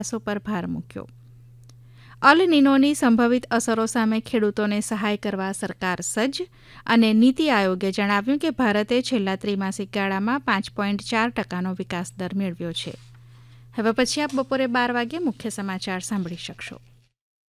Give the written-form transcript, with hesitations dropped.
પર ભાર મૂક્યો. અલ નીનોની સંભવિત અસરો સામે ખેડૂતોને સહાય કરવા સરકાર સજ્જ અને નીતિ આયોગે જણાવ્યું કે ભારતે છેલ્લા ત્રિમાસિક ગાળામાં 5.4% વિકાસ દર મેળવ્યો છે. હવે પછી આપ બપોરે 12 વાગે મુખ્ય સમાચાર સાંભળી શકશો.